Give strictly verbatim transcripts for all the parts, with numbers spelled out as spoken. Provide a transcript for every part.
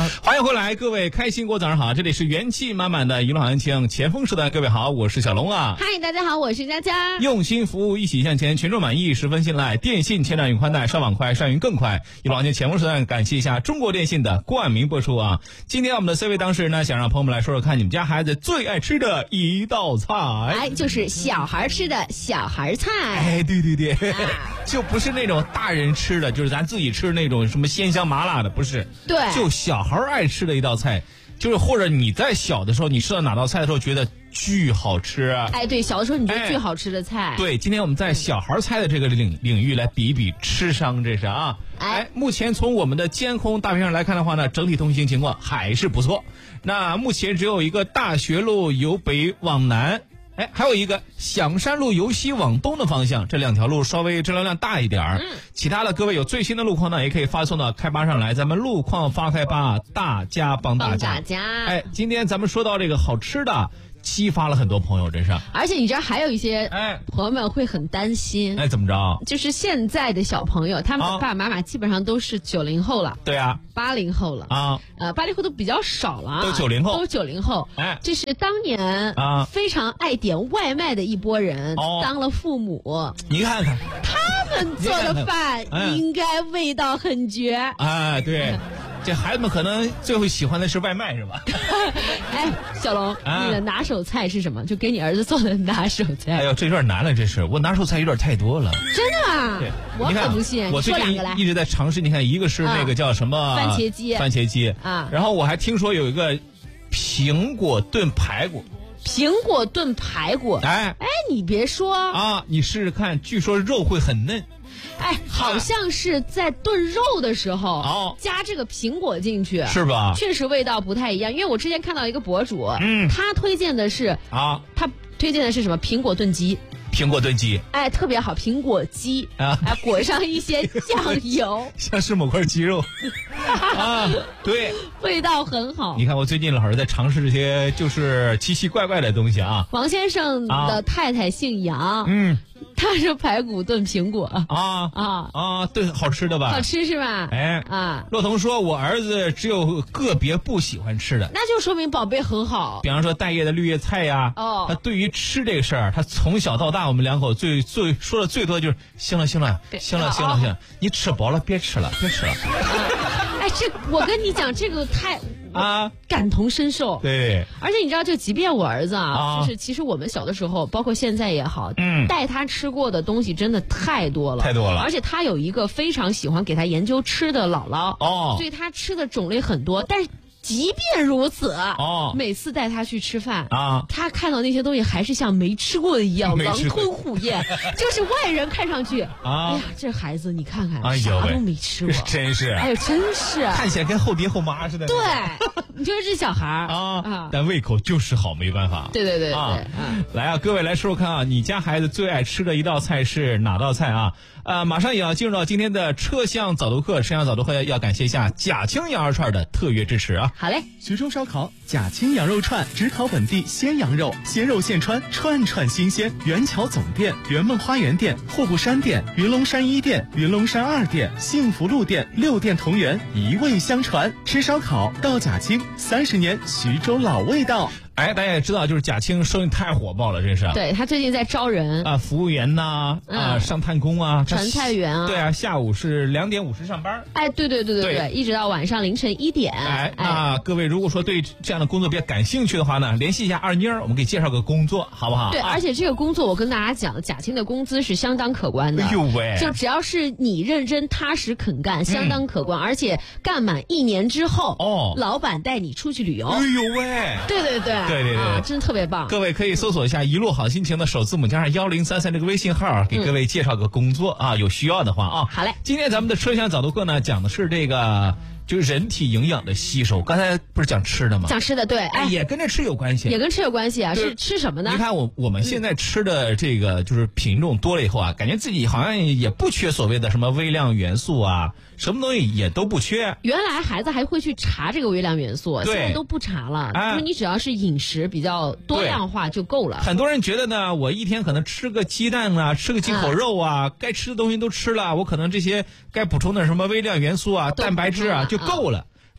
啊，欢迎回来，各位开心果早上好，这里是元气满满的娱乐行情前锋时段，各位好，我是小龙啊。 嗨，大家好，我是佳佳。 用心服务，一起向前，群众满意，十分信赖。电信千兆云宽带，上网快，上云更快。娱乐行情前锋时段，感谢一下中国电信的冠名播出啊。今天我们的 C 位当事人呢，想让朋友们来说说看，你们家孩子最爱吃的一道菜， 哎，就是小孩吃的小孩菜。 哎，对对对， 啊、 就不是那种大人吃的，就是咱自己吃那种什么鲜香麻辣的，不是。 对， 就小孩爱吃的一道菜，就是或者你在小的时候，你吃到哪道菜的时候觉得巨好吃。 哎，对，小的时候你觉得巨好吃的菜。 哎、对，今天我们在小孩菜的这个领领域来比一比吃商，这是啊。哎, 哎，目前从我们的监控大屏上来看的话呢，整体通行情况还是不错。那目前只有一个大学路由北往南。哎，还有一个响山路由西往东的方向，这两条路稍微车流量大一点儿。嗯，其他的各位有最新的路况呢，也可以发送到开吧上来，咱们路况发开吧，大家帮大家。 帮大家。 哎，今天咱们说到这个好吃的，激发了很多朋友，真是。 而且你知道还有一些哎朋友们会很担心。 哎，怎么着？ 就是现在的小朋友，他们的爸爸妈妈基本上都是九零后了。 对啊。 八零后了啊， 呃，八零后都比较少了， 都九零后， 都九零后。 哎， 这是当年啊非常爱点外卖的一波人， 哦、 当了父母， 你看看他们做的饭应该味道很绝。 哎，对。这孩子们可能最后喜欢的是外卖，是吧？ 哎，小龙、啊，你的拿手菜是什么？就给你儿子做的拿手菜。 哎呦，这有点难了，这是我拿手菜有点太多了。 真的啊？ 对， 我可不信。 我最近一直在尝试，你看，一个是那个叫什么、 啊、番茄鸡， 番茄鸡啊， 然后我还听说有一个苹果炖排骨。 苹果炖排骨？ 哎哎，你别说啊，你试试看，据说肉会很嫩。 哎，好像是在炖肉的时候哦， 加这个苹果进去， 是吧？ 确实味道不太一样。因为我之前看到一个博主， 嗯， 他推荐的是啊， 他推荐的是什么？苹果炖鸡。 苹果炖鸡， 哎，特别好，苹果鸡啊，哎，裹上一些酱油， 像是某块鸡肉啊，对， 味道很好。 你看，我最近老是在尝试这些就是奇奇怪怪的东西啊。 王先生的太太姓杨， 啊、嗯。 他是排骨炖苹果啊啊啊！对，好吃的吧？ 好吃是吧？ 哎啊！骆童说，我儿子只有个别不喜欢吃的， 那就说明宝贝很好。 比方说带叶的绿叶菜呀， 哦， 他对于吃这个事儿，他从小到大，我们两口最最说的最多就是行了行了行了行了行了，你吃饱了别吃了别吃了。 哎，这我跟你讲，这个太。 啊， 感同身受。 对， 而且你知道，就即便我儿子啊，啊就是其实我们小的时候，包括现在也好， 嗯， 带他吃过的东西真的太多了， 太多了。 而且他有一个非常喜欢给他研究吃的姥姥， 哦， 所以他吃的种类很多，但是。即便如此， 哦， 每次带他去吃饭啊， 他看到那些东西还是像没吃过的一样，狼吞虎咽。就是外人看上去，啊，哎呀，这孩子你看看， 哎、 啥都没吃过， 真是， 哎呦，真是， 看起来跟后爹后妈似的。 对，你就是这小孩啊啊，但胃口就是好，没办法。 对对对对， 啊， 嗯、 来啊，各位来说说看啊，你家孩子最爱吃的一道菜是哪道菜啊？呃，马上也要进入到今天的车厢早读课，车厢早读课要感谢一下贾青羊肉串的特约支持啊。 好嘞， 徐州烧烤贾青羊肉串，只烤本地鲜羊肉，鲜肉现穿，串串新鲜。元桥总店、圆梦花园店、户部山店、云龙山一店、云龙山二店、幸福路店，六店同源，一味相传。吃烧烤到贾青，三十年徐州老味道。 哎，大家也知道，就是贾青生意太火爆了，真是。 对，他最近在招人啊，服务员呐， 嗯、 啊，上炭工啊， 传菜员啊。 对啊，下午是两点五十上班。 哎，对对对对 对, 对，一直到晚上凌晨一点。 哎，那、哎、各位如果说对这样的工作比较感兴趣的话呢，联系一下二妮儿，我们给介绍个工作，好不好？ 对， 啊、 而且这个工作我跟大家讲，贾青的工资是相当可观的。 哎呦喂！ 就只要是你认真踏实肯干，相当可观，嗯、而且干满一年之后， 哦， 老板带你出去旅游。 哎呦喂！ 对对对， 对对对， 啊、真特别棒。 各位可以搜索一下一路好心情的首字母加上幺零三三这个微信号，给各位介绍个工作、嗯、啊，有需要的话啊。 好嘞， 今天咱们的车厢早读课呢，讲的是这个。就是人体营养的吸收，刚才不是讲吃的吗？ 讲吃的，对， 哎，也跟这吃有关系， 也跟吃有关系啊。是吃什么呢？ 你看我我们现在吃的这个就是品种多了以后啊，感觉自己好像也不缺所谓的什么微量元素啊，什么东西也都不缺。 原来孩子还会去查这个微量元素，现在都不查了， 啊、 就是你只要是饮食比较多样化就够了。 很多人觉得呢，我一天可能吃个鸡蛋啊，吃个几口肉啊，啊该吃的东西都吃了，我可能这些该补充的什么微量元素啊、蛋白质啊就够了。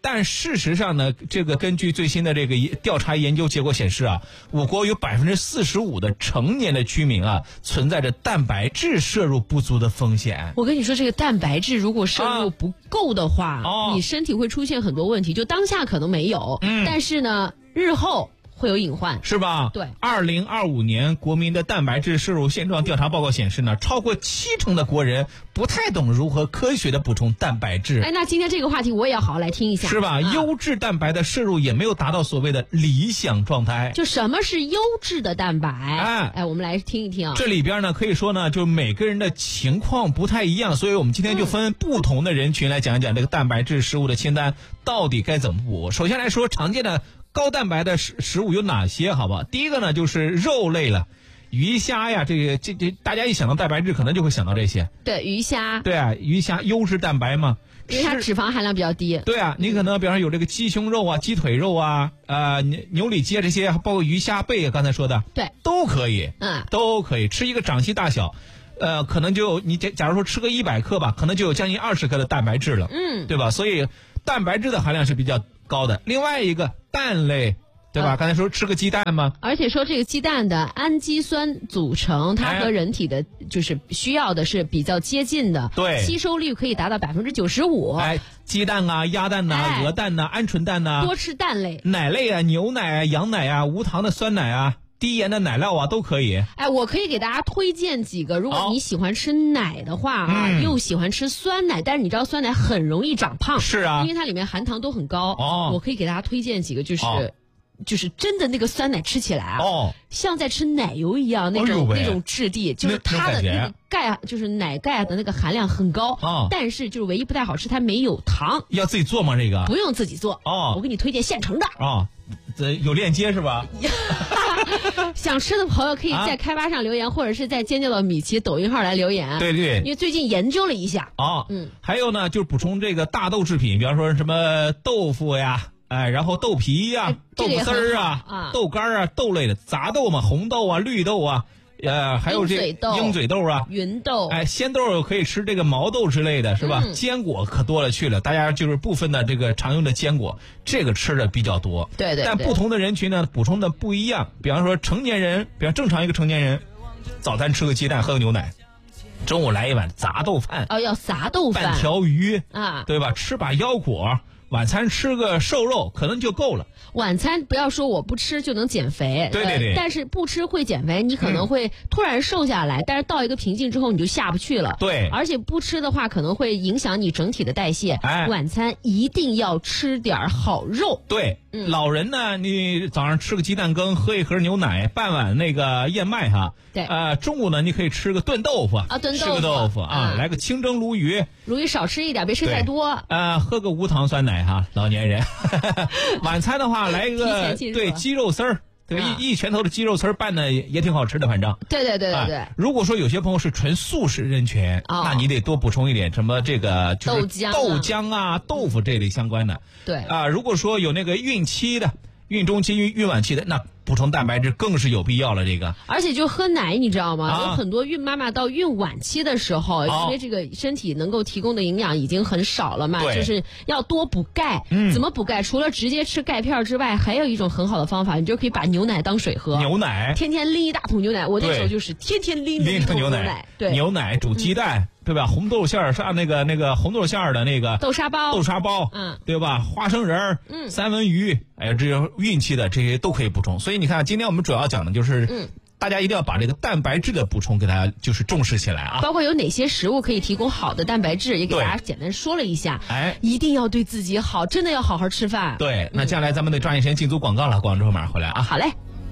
但事实上呢，这个根据最新的这个调查研究结果显示啊，我国有百分之四十五的成年的居民啊，存在着蛋白质摄入不足的风险。 我跟你说，这个蛋白质如果摄入不够的话， 啊、 你身体会出现很多问题。就当下可能没有，嗯、但是呢，日后会有隐患， 是吧？ 对。 二零二五年国民的蛋白质摄入现状调查报告显示呢，超过七成的国人不太懂如何科学的补充蛋白质。 哎，那今天这个话题我也要好好来听一下， 是吧？啊、优质蛋白的摄入也没有达到所谓的理想状态。 就什么是优质的蛋白？ 哎哎，我们来听一听啊。 这里边呢，可以说呢，就每个人的情况不太一样，所以我们今天就分不同的人群来讲一讲这个蛋白质食物的清单到底该怎么补。首先来说，常见的高蛋白的食食物有哪些？好吧，第一个呢就是肉类了，鱼虾呀，这个这这大家一想到蛋白质，可能就会想到这些。 对，鱼虾。 对啊，鱼虾优质蛋白嘛， 因为它脂肪含量比较低。 对啊，你可能比方说有这个鸡胸肉啊、鸡腿肉啊、呃牛牛里脊这些，包括鱼虾贝啊，刚才说的， 对， 都可以， 嗯， 都可以吃一个掌心大小。呃，可能就你假假如说吃个一百克吧，可能就有将近二十克的蛋白质了， 嗯， 对吧？所以蛋白质的含量是比较高的。另外一个蛋类，对吧？呃、刚才说吃个鸡蛋吗？ 而且说这个鸡蛋的氨基酸组成，它和人体的就是需要的是比较接近的， 对， 吸收率可以达到百分之九十五。 哎，鸡蛋啊、鸭蛋呐、啊、鹅蛋呐、啊、鹌鹑蛋呐、啊， 多吃蛋类， 奶类啊、牛奶啊、羊奶啊、无糖的酸奶啊。低盐的奶酪啊都可以。 哎，我可以给大家推荐几个，如果你喜欢吃奶的话啊，嗯、又喜欢吃酸奶，但是你知道酸奶很容易长胖， 是啊， 因为它里面含糖都很高。 哦， 我可以给大家推荐几个，就是。 哦就是真的那个酸奶吃起来啊， 哦， 像在吃奶油一样那种、哎、那种质地，就是它的那个钙，就是奶钙的那个含量很高， 哦， 但是就是唯一不太好吃，它没有糖。 要自己做吗？这个不用自己做哦， 我给你推荐现成的哦，这有链接是吧？ 想吃的朋友可以在开发上留言，啊、或者是在尖叫的米奇抖音号来留言。 对对， 因为最近研究了一下哦， 嗯， 还有呢，就是补充这个大豆制品，比方说什么豆腐呀。哎，然后豆皮呀、啊、豆腐丝儿啊、 啊豆干啊、豆类的杂豆嘛，红豆啊、绿豆啊，呃，还有这鹰嘴豆啊、 芸豆， 哎，鲜豆可以吃这个毛豆之类的，是吧？嗯、坚果可多了去了，大家就是部分的这个常用的坚果，这个吃的比较多。 对 对, 对。 但不同的人群呢，补充的不一样。比方说成年人，比方正常一个成年人，早餐吃个鸡蛋，喝个牛奶。中午来一碗杂豆饭哦，要杂豆饭， 半条鱼啊， 对吧？吃把腰果。晚餐吃个瘦肉可能就够了。 晚餐不要说我不吃就能减肥， 对对对、呃， 但是不吃会减肥，你可能会突然瘦下来，嗯、但是到一个瓶颈之后你就下不去了。 对， 而且不吃的话可能会影响你整体的代谢。 哎， 晚餐一定要吃点好肉。 对，嗯、老人呢，你早上吃个鸡蛋羹，喝一盒牛奶，半碗那个燕麦哈。 对， 呃，中午呢你可以吃个炖豆腐啊，炖豆腐， 吃个豆腐啊，嗯、来个清蒸鲈鱼， 鲈鱼少吃一点，别吃太多。 呃，喝个无糖酸奶哈，老年人。晚餐的话来一个对鸡肉丝儿，对、啊、一一拳头的鸡肉丝儿拌的也挺好吃的，反正。 对对对对对、 啊。如果说有些朋友是纯素食人群，哦、那你得多补充一点什么这个就是豆浆、 豆浆啊、豆腐这类相关的。 对啊，如果说有那个孕期的、孕中期、孕孕晚期的，那补充蛋白质更是有必要了。这个， 而且就喝奶，你知道吗？ 啊、 有很多孕妈妈到孕晚期的时候， 哦、 因为这个身体能够提供的营养已经很少了嘛，就是要多补钙。 嗯， 怎么补钙？除了直接吃钙片之外，还有一种很好的方法，你就可以把牛奶当水喝。 牛奶， 天天拎一大桶牛奶，我那时候就是天天拎拎一桶牛奶。奶对，牛奶煮鸡蛋。嗯，对吧？红豆馅儿上那个那个红豆馅儿的那个豆沙包， 豆沙包， 嗯， 对吧？花生仁儿， 嗯， 三文鱼，哎呀，这些孕期的这些都可以补充。所以你看，今天我们主要讲的就是， 嗯， 大家一定要把这个蛋白质的补充给大家就是重视起来啊。 包括有哪些食物可以提供好的蛋白质，也给大家简单说了一下。 哎， 一定要对自己好，真的要好好吃饭。 对，那接下来咱们得抓紧时间进组广告了，广告之后马上回来啊。 好嘞。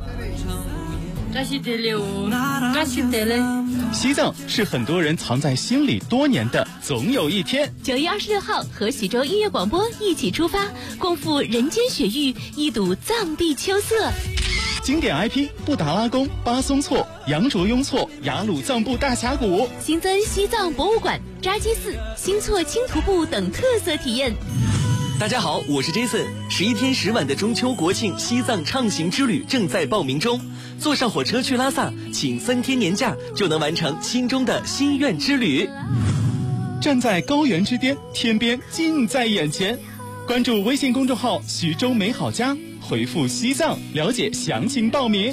西藏是很多人藏在心里多年的总有一天。 九月二十六号和徐州音乐广播一起出发，共赴人间雪域，一睹藏地秋色。 经典 I P 布达拉宫、巴松措、羊卓雍措、雅鲁藏布大峡谷， 新增西藏博物馆、扎基寺、新措青徒步等特色体验。 大家好，我是 Jason。十一天十晚的中秋国庆西藏畅行之旅正在报名中，坐上火车去拉萨，请三天年假就能完成心中的心愿之旅。 站在高原之巅，天边近在眼前。 关注微信公众号徐州美好家，回复西藏了解详情报名。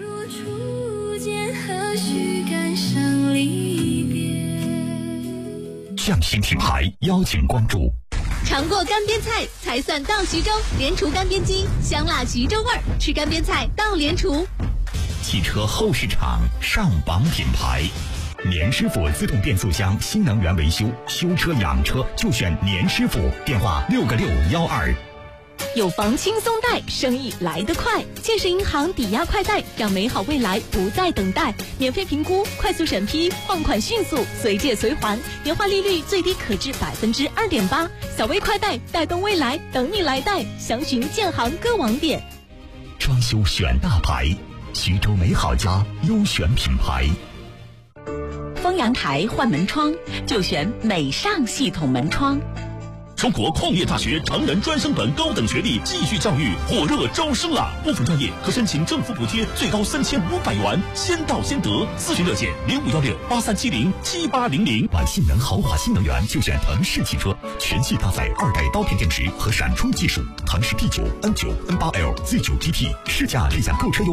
匠心品牌邀请关注。 尝过干煸菜才算到徐州，莲厨干煸鸡，香辣徐州味儿，吃干煸菜到莲厨。 汽车后市场上榜品牌，年师傅自动变速箱新能源维修，修车养车就选年师傅，电话六个六幺二。 有房轻松贷，生意来得快。建设银行抵押快贷，让美好未来不再等待。免费评估，快速审批，放款迅速，随借随还，年化利率最低可至百分之二点八。小微快贷，带动未来，等你来贷。详询建行各网点。 装修选大牌，徐州美好家优选品牌。 封阳台换门窗，就选美尚系统门窗。 中国矿业大学成人专升本高等学历继续教育火热招生了，部分专业可申请政府补贴，最高三千五百元，先到先得。咨询热线零五幺六八三七零七八零零。 玩性能豪华新能源就选腾势汽车，全系搭载二代刀片电池和闪充技术，腾势 P 九、N 九、N 八 L、Z 九 G T， 试驾立享购车优。